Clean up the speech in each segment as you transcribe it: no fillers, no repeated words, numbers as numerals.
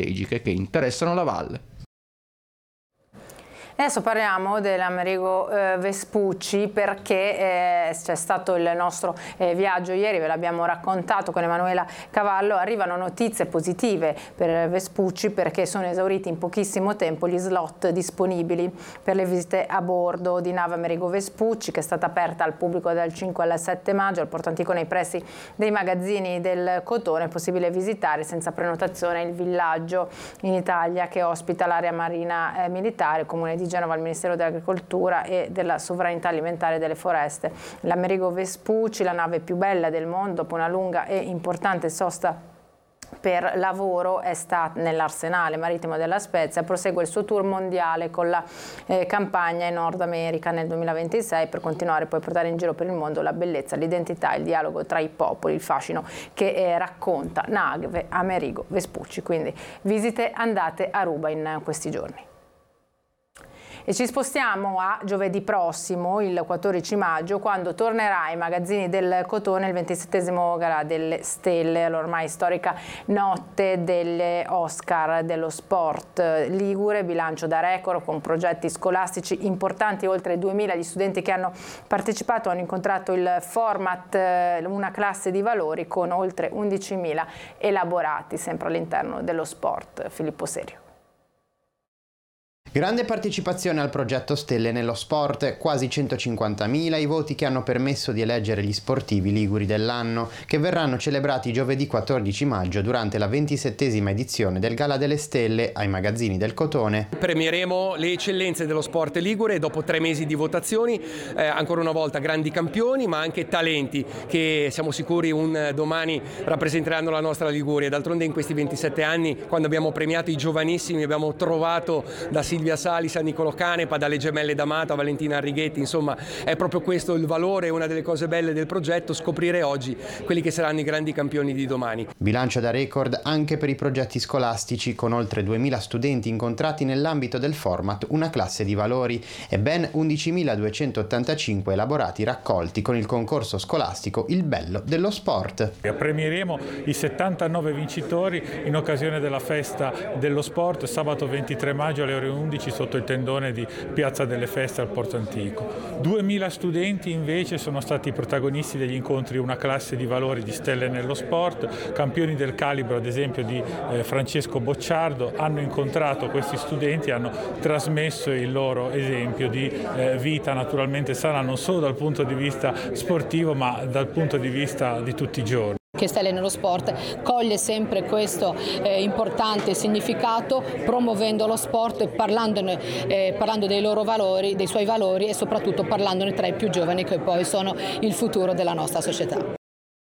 strategiche che interessano la valle. Adesso parliamo dell'Amerigo Vespucci, perché c'è stato il nostro viaggio ieri, ve l'abbiamo raccontato con Emanuela Cavallo. Arrivano notizie positive per Vespucci, perché sono esauriti in pochissimo tempo gli slot disponibili per le visite a bordo di nave Amerigo Vespucci, che è stata aperta al pubblico dal 5 al 7 maggio al Porto Antico nei pressi dei magazzini del Cotone. È possibile visitare senza prenotazione il villaggio in Italia che ospita l'area marina militare, comune di Genova, al Ministero dell'Agricoltura e della Sovranità Alimentare e delle Foreste. L'Amerigo Vespucci, la nave più bella del mondo, dopo una lunga e importante sosta per lavoro, è stata nell'arsenale marittimo della Spezia. Prosegue il suo tour mondiale con la campagna in Nord America nel 2026, per continuare poi a portare in giro per il mondo la bellezza, l'identità, il dialogo tra i popoli, il fascino che racconta nave Amerigo Vespucci. Quindi visite andate a Aruba in questi giorni. E ci spostiamo a giovedì prossimo, il 14 maggio, quando tornerà ai magazzini del Cotone il 27esimo Gala delle Stelle, l'ormai storica notte delle Oscar dello sport ligure, bilancio da record con progetti scolastici importanti. Oltre 2000 gli studenti che hanno partecipato hanno incontrato il format Una classe di valori, con oltre 11.000 elaborati sempre all'interno dello sport. Filippo Serio. Grande partecipazione al progetto Stelle nello sport, quasi 150.000 i voti che hanno permesso di eleggere gli sportivi liguri dell'anno, che verranno celebrati giovedì 14 maggio durante la 27esima edizione del Gala delle Stelle ai magazzini del Cotone. Premieremo le eccellenze dello sport ligure dopo 3 mesi di votazioni, ancora una volta grandi campioni ma anche talenti che siamo sicuri un domani rappresenteranno la nostra Liguria. D'altronde in questi 27 anni, quando abbiamo premiato i giovanissimi, abbiamo trovato da Silvia Salis a Niccolò Canepa, dalle gemelle D'Amato a Valentina Arrighetti. Insomma, è proprio questo il valore, una delle cose belle del progetto, scoprire oggi quelli che saranno i grandi campioni di domani. Bilancio da record anche per i progetti scolastici, con oltre 2.000 studenti incontrati nell'ambito del format Una classe di valori e ben 11.285 elaborati raccolti con il concorso scolastico Il bello dello sport. Premieremo i 79 vincitori in occasione della festa dello sport sabato 23 maggio alle ore 11 sotto il tendone di Piazza delle Feste al Porto Antico. 2.000 studenti invece sono stati i protagonisti degli incontri Una classe di valori di Stelle nello sport, campioni del calibro ad esempio di Francesco Bocciardo. Hanno incontrato questi studenti, hanno trasmesso il loro esempio di vita naturalmente sana, non solo dal punto di vista sportivo ma dal punto di vista di tutti i giorni. Che Stelle nello sport coglie sempre questo importante significato, promuovendo lo sport e parlando dei loro valori, dei suoi valori, e soprattutto parlandone tra i più giovani, che poi sono il futuro della nostra società.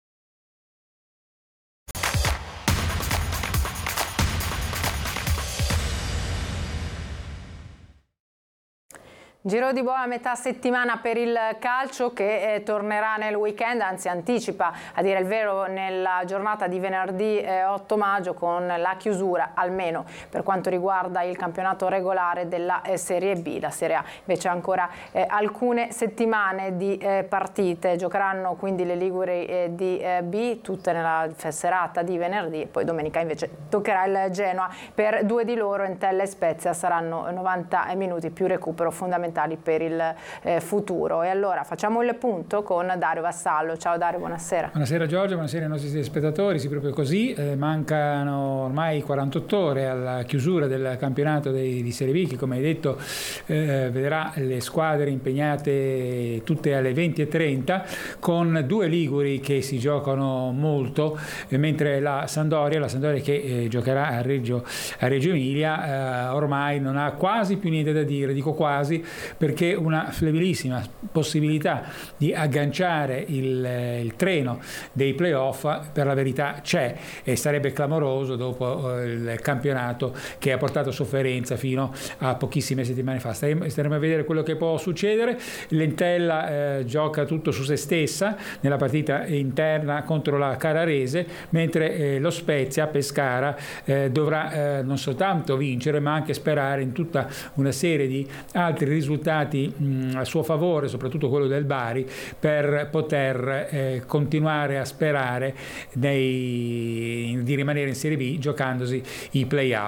Giro di boa a metà settimana per il calcio, che tornerà nel weekend, anzi anticipa a dire il vero nella giornata di venerdì 8 maggio, con la chiusura almeno per quanto riguarda il campionato regolare della Serie B. La Serie A invece ha ancora alcune settimane di partite. Giocheranno quindi le liguri di B tutte nella serata di venerdì, e poi domenica invece toccherà il Genoa. Per 2 di loro, Entella e Spezia, saranno 90 minuti più recupero fondamentali per il futuro. E allora facciamo il punto con Dario Vassallo. Ciao Dario, buonasera. Buonasera Giorgio, buonasera ai nostri spettatori. Sì, proprio così, mancano ormai 48 ore alla chiusura del campionato di Serie B, che come hai detto vedrà le squadre impegnate tutte alle 20:30, con 2 liguri che si giocano molto, mentre la Sampdoria che giocherà a Reggio Emilia ormai non ha quasi più niente da dire. Dico quasi perché una flabilissima possibilità di agganciare il treno dei playoff per la verità c'è, e sarebbe clamoroso dopo il campionato che ha portato sofferenza fino a pochissime settimane fa. Staremo a vedere quello che può succedere. L'Entella gioca tutto su se stessa nella partita interna contro la Carrarese, mentre lo Spezia Pescara dovrà non soltanto vincere ma anche sperare in tutta una serie di altri risultati a suo favore, soprattutto quello del Bari, per poter continuare a sperare di rimanere in Serie B giocandosi i play-out.